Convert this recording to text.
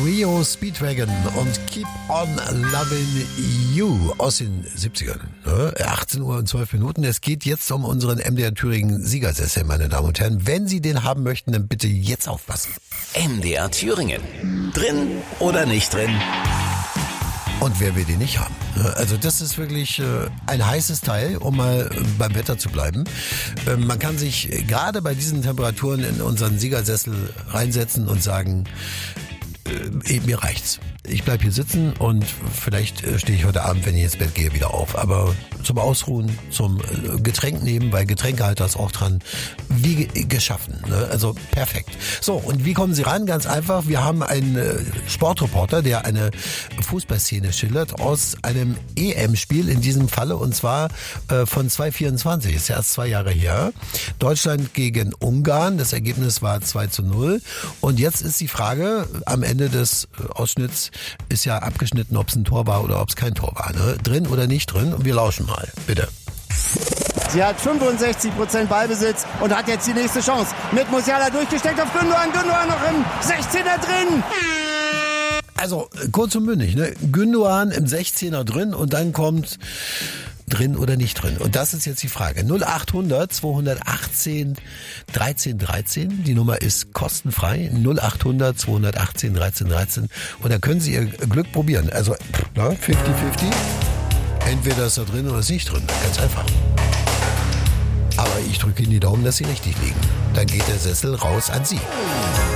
REO Speedwagon und Keep on Loving You aus den 70ern. 18 Uhr und 12 Minuten. Es geht jetzt um unseren MDR Thüringen Siegersessel, meine Damen und Herren. Wenn Sie den haben möchten, dann bitte jetzt aufpassen. MDR Thüringen. Drin oder nicht drin? Und wer will den nicht haben? Also das ist wirklich ein heißes Teil, um mal beim Wetter zu bleiben. Man kann sich gerade bei diesen Temperaturen in unseren Siegersessel reinsetzen und sagen, mir reicht's. Ich bleib hier sitzen und vielleicht stehe ich heute Abend, wenn ich ins Bett gehe, wieder auf. Aber zum Ausruhen, zum Getränk nehmen, weil Getränkehalter ist auch dran, wie geschaffen. Ne? Also perfekt. So, und wie kommen Sie ran? Ganz einfach. Wir haben einen Sportreporter, der eine Fußballszene schildert aus einem EM-Spiel in diesem Falle, und zwar von 2024. Ist ja erst 2 Jahre her. Deutschland gegen Ungarn. Das Ergebnis war 2:0. Und jetzt ist die Frage, am Ende des Ausschnitts ist ja abgeschnitten, ob es ein Tor war oder ob es kein Tor war. Ne? Drin oder nicht drin? Und wir lauschen mal. Bitte. Sie hat 65% Ballbesitz und hat jetzt die nächste Chance. Mit Musiala durchgesteckt auf Gündoğan. Gündoğan noch im 16er drin. Also kurz und bündig. Ne? Gündoğan im 16er drin und dann kommt drin oder nicht drin. Und das ist jetzt die Frage. 0800 218 13 13. Die Nummer ist kostenfrei. 0800 218 13 13. Und dann können Sie Ihr Glück probieren. Also 50-50. Entweder ist er drin oder ist nicht drin. Ganz einfach. Aber ich drücke Ihnen die Daumen, dass Sie richtig liegen. Dann geht der Sessel raus an Sie.